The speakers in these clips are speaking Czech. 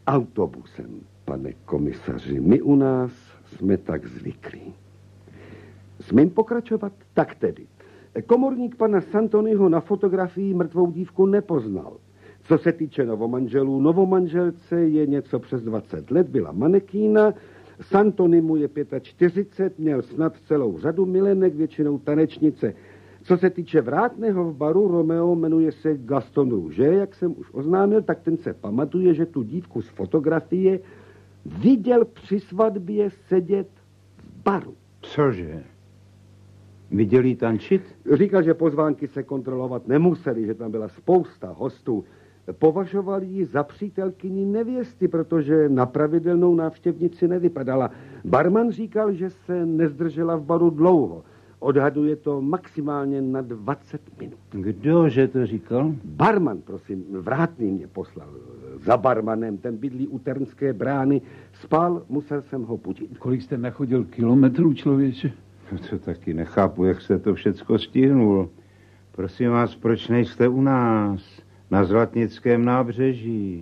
Autobusem, pane komisaři. My u nás jsme tak zvyklí. Smím pokračovat? Tak tedy. Komorník pana Santoniho na fotografii mrtvou dívku nepoznal. Co se týče novomanželů, novomanželce je něco přes 20 let, byla manekína, Santoni mu je 45, měl snad celou řadu milenek, většinou tanečnice. Co se týče vrátného v baru, Romeo jmenuje se Gaston Rouge, jak jsem už oznámil, tak ten se pamatuje, že tu dívku z fotografie viděl při svatbě sedět v baru. Cože? Viděl jí tančit? Říkal, že pozvánky se kontrolovat nemuseli, že tam byla spousta hostů. Považoval ji za přítelkyni nevěsty, protože na pravidelnou návštěvnici nevypadala. Barman říkal, že se nezdržela v baru dlouho. Odhaduje to maximálně na 20 minut. Kdože to říkal? Barman, prosím, vrátný mě poslal. Za barmanem, ten bydlí u Ternské brány. Spal, musel jsem ho budit. Kolik jste nachodil kilometrů, člověče? To taky nechápu, jak jste to všecko stihnul. Prosím vás, proč nejste u nás? Na Zlatnickém nábřeží.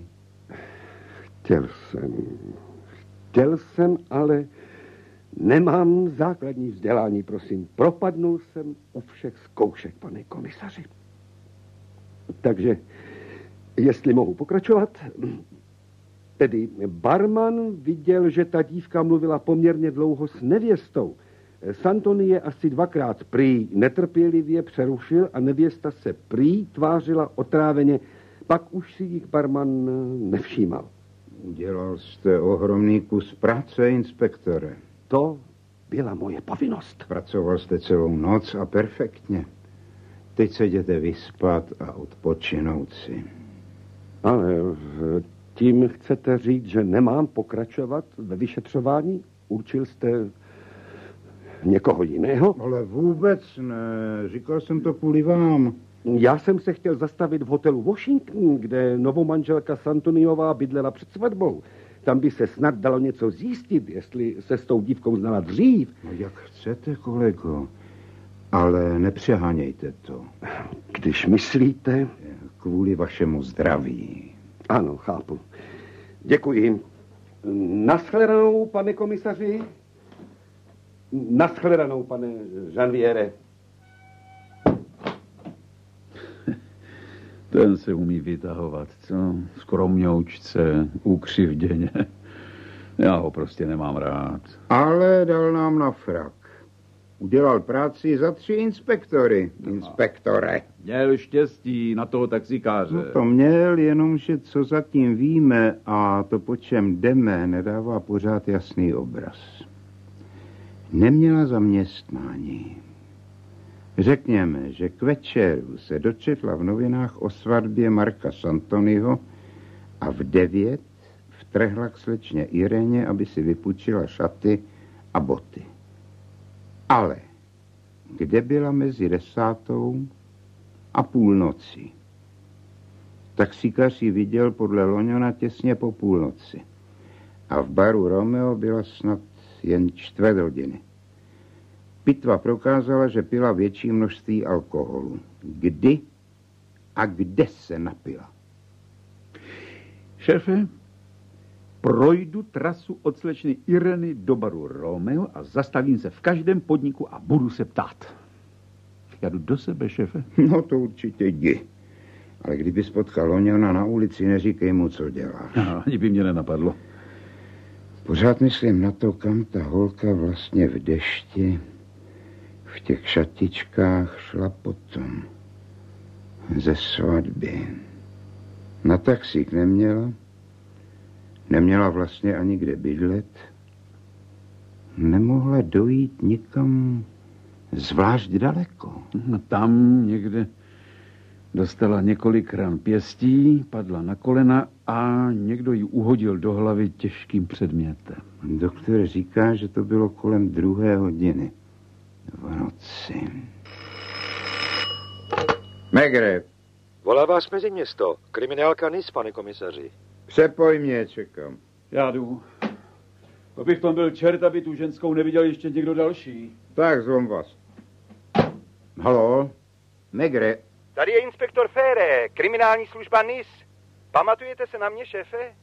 Chtěl jsem, ale nemám základní vzdělání, prosím. Propadnul jsem u všech zkoušek, pane komisaři. Takže, jestli mohu pokračovat, tedy barman viděl, že ta dívka mluvila poměrně dlouho s nevěstou. Santoni je asi 2krát prý netrpělivě přerušil a nevěsta se prý tvářila otráveně, pak už si jich barman nevšímal. Udělal jste ohromný kus práce, inspektore. To byla moje povinnost. Pracoval jste celou noc a perfektně. Teď se jděte vyspat a odpočinout si. Ale tím chcete říct, že nemám pokračovat ve vyšetřování? Určil jste někoho jiného? Ale vůbec ne. Říkal jsem to kvůli vám. Já jsem se chtěl zastavit v hotelu Washington, kde novomanželka Santoniová bydlela před svatbou. Tam by se snad dalo něco zjistit, jestli se s tou dívkou znala dřív. No jak chcete, kolego, ale nepřehánějte to. Když myslíte? Kvůli vašemu zdraví. Ano, chápu. Děkuji. Naschledanou, pane komisaři. Naschledanou, pane Janviere. Ten se umí vytahovat, co? Skromňoučce, ukřivděně. Já ho prostě nemám rád. Ale dal nám na frak. Udělal práci za 3 inspektory. Inspektore. Měl štěstí na toho taxikáře. No to měl, jenomže co zatím víme a to, po čem jdeme, nedává pořád jasný obraz. Neměla zaměstnání. Řekněme, že k večeru se dočetla v novinách o svatbě Marka Santoniho a v 9 vtrhla k slečně Ireně, aby si vypůjčila šaty a boty. Ale kde byla mezi 10. a půlnocí? Taxíkař ji viděl podle Loňona těsně po půlnoci. A v baru Romeo byla snad jen 1/4. Pitva prokázala, že pila větší množství alkoholu. Kdy a kde se napila? Šéfe, projdu trasu od slečny Ireny do baru Romeo a zastavím se v každém podniku a budu se ptát. Já jdu do sebe, šéfe. No to určitě jdi. Ale kdyby spotkal Loňona na ulici, neříkej mu, co děláš. Ani by mě nenapadlo. Pořád myslím na to, kam ta holka vlastně v dešti, v těch šatičkách šla potom. Ze svatby. Na taxík neměla. Neměla vlastně ani kde bydlet. Nemohla dojít nikam zvlášť daleko. Tam někde dostala několik ran pěstí, padla na kolena a někdo ji uhodil do hlavy těžkým předmětem. Doktor říká, že to bylo kolem 2 hodiny v noci. Megre. Volá vás mezi město. Kriminálka NIS, pane komisaři. Přepoj mě, čekám. Já jdu. To bych tam byl čert, aby tu ženskou neviděl ještě někdo další. Tak, zvon vás. Haló? Megre. Tady je inspektor Fére, kriminální služba NIS. Pamatujete se na mě, šéfe?